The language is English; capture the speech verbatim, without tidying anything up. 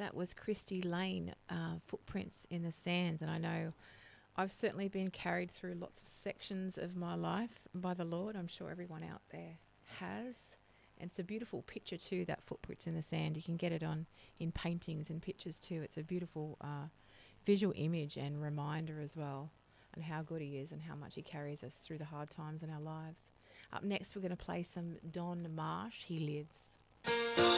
That was Christy Lane, uh, Footprints in the Sands. And I know I've certainly been carried through lots of sections of my life by the Lord. I'm sure everyone out there has. And it's a beautiful picture too, that Footprints in the Sand. You can get it on in paintings and pictures too. It's a beautiful uh, visual image and reminder as well, and how good he is and how much he carries us through the hard times in our lives. Up next, we're going to play some Don Marsh, He Lives.